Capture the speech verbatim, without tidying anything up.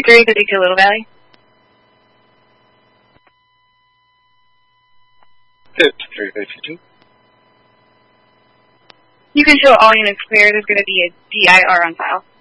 fifty-three fifty-two Little Valley. fifty-three fifty-two. You can show all units clear. There's going to be a D I R on file.